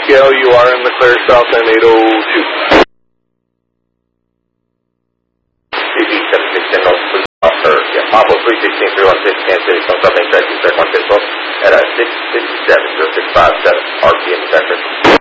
scale, you are in the clear, south end 802. CB 7610 North, please offer, Pablo 316 316, Kansas City, from South Main Track, 110 at 657 0657, RPM traffic.